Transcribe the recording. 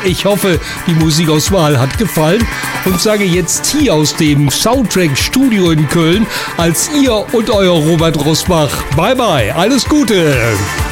Ich hoffe, die Musikauswahl hat gefallen und sage jetzt hier aus dem Soundtrack-Studio in Köln als ihr und euer Robert Rosbach. Bye bye, alles Gute!